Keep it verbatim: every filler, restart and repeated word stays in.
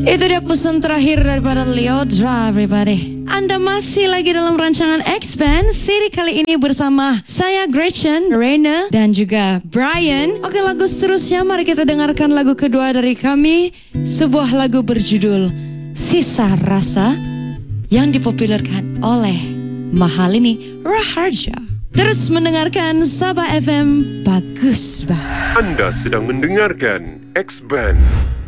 Itu dia pesan terakhir daripada Lyodra, everybody. Anda masih lagi dalam rancangan X-Band. Seri kali ini bersama saya Gretchen, Reina, dan juga Brian. Oke, lagu seterusnya mari kita dengarkan lagu kedua dari kami. Sebuah lagu berjudul Sisa Rasa yang dipopulerkan oleh Mahalini Raharja. Terus mendengarkan Sabah F M, bagus banget. Anda sedang mendengarkan X-Band.